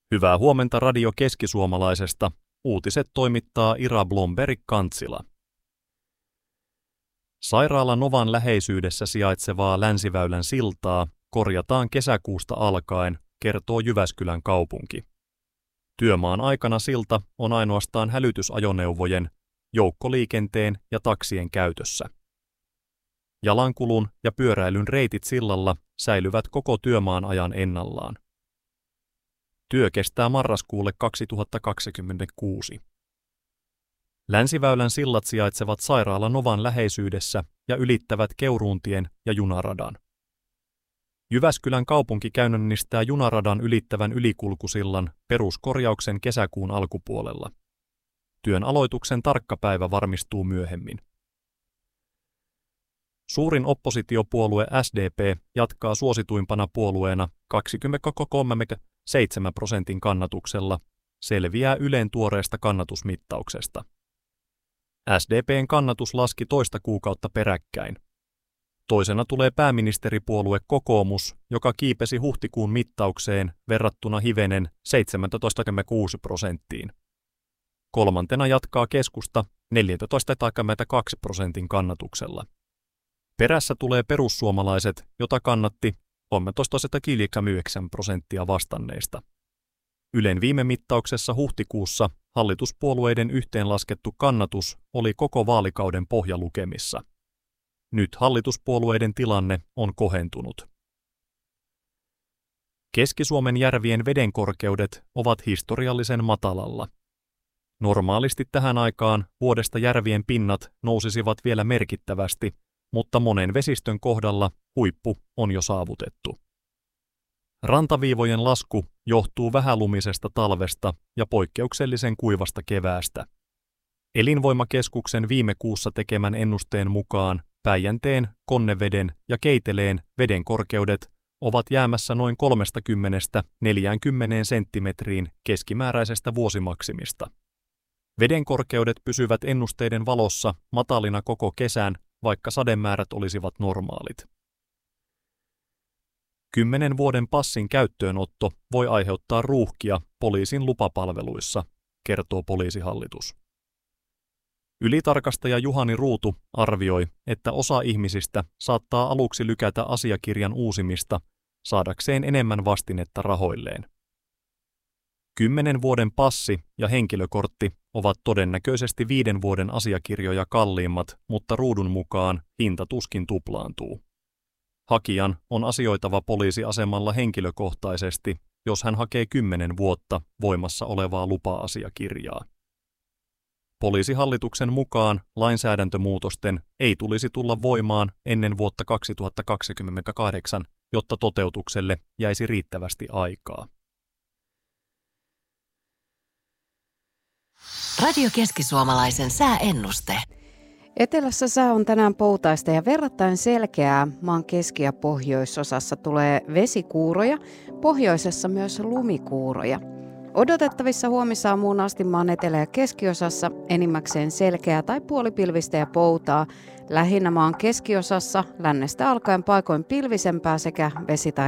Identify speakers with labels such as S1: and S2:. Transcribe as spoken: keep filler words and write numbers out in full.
S1: Hyvää huomenta Radio Keskisuomalaisesta. Uutiset toimittaa Ira Blomberg-Kantsila. Sairaala Novan läheisyydessä sijaitsevaa Länsiväylän siltaa korjataan kesäkuusta alkaen, kertoo Jyväskylän kaupunki. Työmaan aikana silta on ainoastaan hälytysajoneuvojen, joukkoliikenteen ja taksien käytössä. Jalankulun ja pyöräilyn reitit sillalla säilyvät koko työmaan ajan ennallaan. Työ kestää marraskuulle kaksituhattakaksikymmentäkuusi. Länsiväylän sillat sijaitsevat Sairaala Novan läheisyydessä ja ylittävät Keuruuntien ja junaradan. Jyväskylän kaupunki käynnistää junaradan ylittävän ylikulkusillan peruskorjauksen kesäkuun alkupuolella. Työn aloituksen tarkka päivä varmistuu myöhemmin. Suurin oppositiopuolue S D P jatkaa suosituimpana puolueena kaksikymmentäkolme pilkku seitsemän prosentin kannatuksella, selviää Ylen tuoreesta kannatusmittauksesta. S D P:n kannatus laski toista kuukautta peräkkäin. Toisena tulee pääministeripuolue Kokoomus, joka kiipesi huhtikuun mittaukseen verrattuna hivenen seitsemäntoista pilkku kuusi prosenttiin. Kolmantena jatkaa keskusta neljätoista pilkku kaksi prosentin kannatuksella. Perässä tulee perussuomalaiset, jota kannatti kolmetoista pilkku yhdeksän prosenttia vastanneista. Ylen viime mittauksessa huhtikuussa hallituspuolueiden yhteenlaskettu kannatus oli koko vaalikauden pohjalukemissa. Nyt hallituspuolueiden tilanne on kohentunut. Keski-Suomen järvien vedenkorkeudet ovat historiallisen matalalla. Normaalisti tähän aikaan vuodesta järvien pinnat nousisivat vielä merkittävästi, mutta monen vesistön kohdalla huippu on jo saavutettu. Rantaviivojen lasku johtuu vähälumisesta talvesta ja poikkeuksellisen kuivasta keväästä. Elinvoimakeskuksen viime kuussa tekemän ennusteen mukaan Päijänteen, Konneveden ja Keiteleen veden korkeudet ovat jäämässä noin kolmekymmentä neljäänkymmeneen senttimetriin keskimääräisestä vuosimaksimista. Veden korkeudet pysyvät ennusteiden valossa matalina koko kesän, vaikka sademäärät olisivat normaalit. Kymmenen vuoden passin käyttöönotto voi aiheuttaa ruuhkia poliisin lupapalveluissa, kertoo Poliisihallitus. Ylitarkastaja Juhani Ruutu arvioi, että osa ihmisistä saattaa aluksi lykätä asiakirjan uusimista saadakseen enemmän vastinetta rahoilleen. Kymmenen vuoden passi ja henkilökortti ovat todennäköisesti viiden vuoden asiakirjoja kalliimmat, mutta Ruudun mukaan hinta tuskin tuplaantuu. Hakijan on asioitava poliisiasemalla henkilökohtaisesti, jos hän hakee kymmenen vuotta voimassa olevaa lupa-asiakirjaa. Poliisihallituksen mukaan lainsäädäntömuutosten ei tulisi tulla voimaan ennen vuotta kaksituhattakaksikymmentäkahdeksan, jotta toteutukselle jäisi riittävästi aikaa.
S2: Radio Keskisuomalaisen sääennuste.
S3: Etelässä sää on tänään poutaista ja verrattain selkeää. Maan keski- ja pohjoisosassa tulee vesikuuroja, pohjoisessa myös lumikuuroja. Odotettavissa huomisaamuun asti maan etelä- ja keskiosassa enimmäkseen selkeää tai puolipilvistä ja poutaa. Lähinnä maan keskiosassa lännestä alkaen paikoin pilvisempää sekä vesi- tai